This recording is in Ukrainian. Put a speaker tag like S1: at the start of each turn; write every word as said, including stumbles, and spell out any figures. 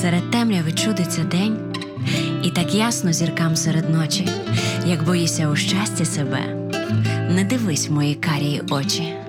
S1: Серед темряви чудиться день, і так ясно зіркам серед ночі. Як боїшся у щасті себе, не дивись в мої карії очі.